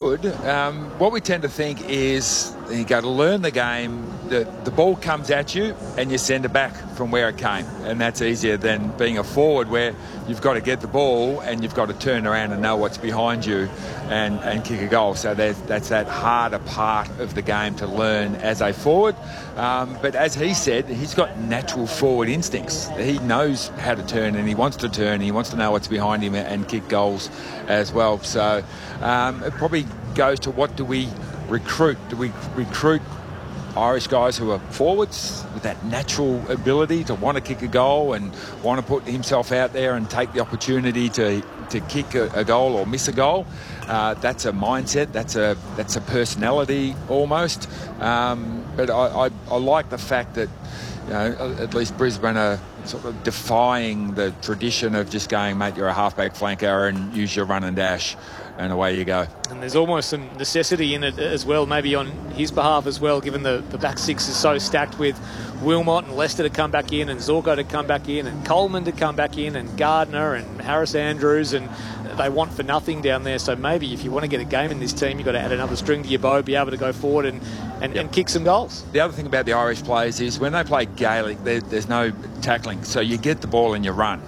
forward, what we tend to think is you got to learn the game. The ball comes at you and you send it back from where it came, and that's easier than being a forward where you've got to get the ball and you've got to turn around and know what's behind you and kick a goal. So that's that harder part of the game to learn as a forward. But as he said, he's got natural forward instincts. He knows how to turn, and he wants to turn. He wants to know what's behind him and kick goals as well. So it probably goes to what do we recruit? Do we recruit Irish guys who are forwards with that natural ability to want to kick a goal and want to put himself out there and take the opportunity to kick a goal or miss a goal? That's a mindset. That's a personality almost. But I like the fact that, you know, at least Brisbane are sort of defying the tradition of just going, mate, you're a halfback flanker and use your run and dash, and away you go. And there's almost some necessity in it as well, maybe on his behalf as well, given the back six is so stacked with Wilmot and Lester to come back in and Zorko to come back in and Coleman to come back in and Gardner and Harris Andrews, and they want for nothing down there. So maybe if you want to get a game in this team, you've got to add another string to your bow, be able to go forward and kick some goals. The other thing about the Irish players is when they play Gaelic, there's no tackling. So you get the ball and you run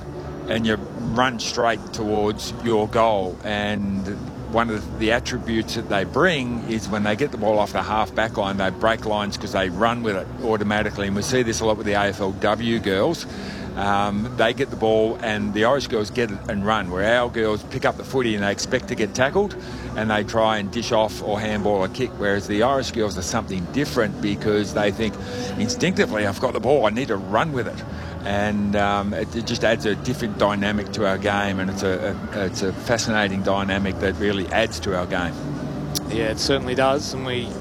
straight towards your goal. And one of the attributes that they bring is when they get the ball off the half-back line, they break lines because they run with it automatically. And we see this a lot with the AFLW girls. They get the ball and the Irish girls get it and run, where our girls pick up the footy and they expect to get tackled and they try and dish off or handball a kick, whereas the Irish girls are something different because they think instinctively, I've got the ball, I need to run with it. And it just adds a different dynamic to our game, and it's a fascinating dynamic that really adds to our game. Yeah, it certainly does, and we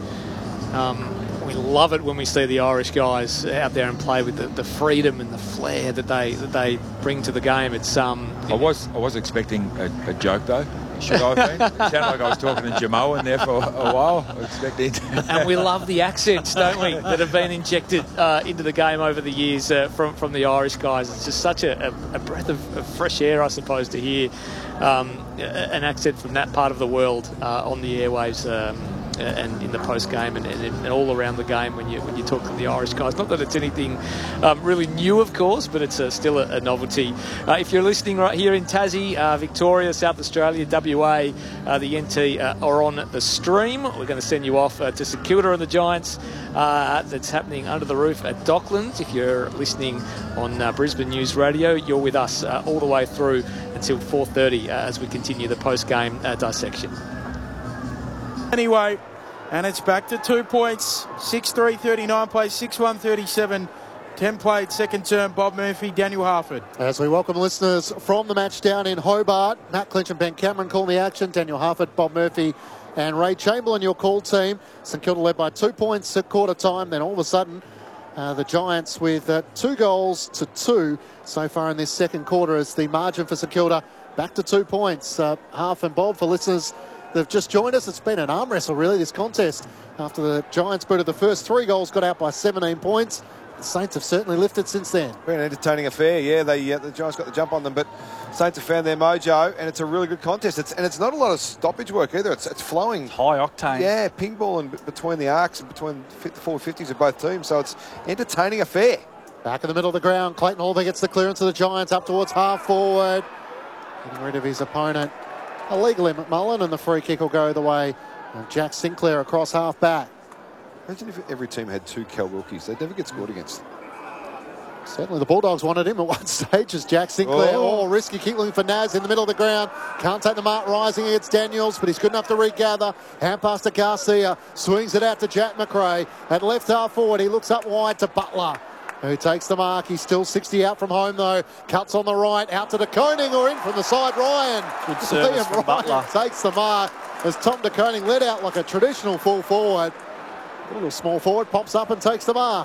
love it when we see the Irish guys out there and play with the freedom and the flair that they bring to the game. It's I was expecting a joke though. Should I have been? It sounded like I was talking to Jamoan there for a while. I expected. And we love the accents, don't we, that have been injected into the game over the years from the Irish guys. It's just such a breath of fresh air, I suppose, to hear an accent from that part of the world on the airwaves. And in the post game and all around the game when you talk to the Irish guys. Not that it's anything really new, of course, but it's still a novelty. If you're listening right here in Tassie, Victoria, South Australia, WA, the NT are on the stream. We're going to send you off to St Kilda and the Giants. That's happening under the roof at Docklands. If you're listening on Brisbane News Radio, you're with us all the way through until 4:30 as we continue the post game dissection. Anyway, and it's back to 2 points. 6-3, 39 plays, 6-1, 37. 10 played, second term, Bob Murphy, Daniel Harford. As we welcome listeners from the match down in Hobart, Matt Clinch and Ben Cameron calling the action. Daniel Harford, Bob Murphy and Ray Chamberlain, your call team. St Kilda led by 2 points at quarter time. Then all of a sudden, the Giants with 2 goals to 2 so far in this second quarter as the margin for St Kilda back to 2 points. Harf and Bob, for listeners they've just joined us, it's been an arm wrestle really, this contest. After the Giants booted the first 3 goals, got out by 17 points. The Saints have certainly lifted since then. Been an entertaining affair, yeah. The Giants got the jump on them, but Saints have found their mojo, and it's a really good contest. It's not a lot of stoppage work either. It's flowing. High octane. Yeah, ping ball and between the arcs and between the forward 50s of both teams, so it's entertaining affair. Back in the middle of the ground, Clayton Hall gets the clearance of the Giants up towards half forward. Getting rid of his opponent. Illegally McMullen, and the free kick will go the way of Jack Sinclair across half back. Imagine if every team had 2 Cal Wilkies. They'd never get scored against. Certainly the Bulldogs wanted him at one stage as Jack Sinclair. Oh, risky kick looking for Naz in the middle of the ground. Can't take the mark rising against Daniels, but he's good enough to regather. Hand pass to Garcia. Swings it out to Jack McRae. At left half forward, he looks up wide to Butler, who takes the mark. He's still 60 out from home, though. Cuts on the right, out to De Koning, or in from the side. Ryan. Good service from Butler. Takes the mark as Tom De Koning led out like a traditional full forward. A little small forward pops up and takes the mark.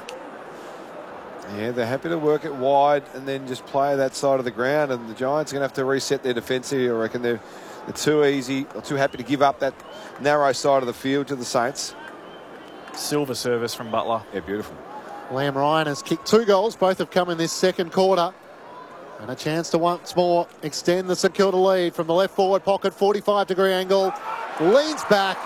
Yeah, they're happy to work it wide and then just play that side of the ground. And the Giants are going to have to reset their defence here. I reckon they're too easy, or too happy to give up that narrow side of the field to the Saints. Silver service from Butler. Yeah, beautiful. Liam Ryan has kicked 2 goals. Both have come in this second quarter. And a chance to once more extend the St Kilda lead from the left forward pocket, 45-degree angle. Leans back.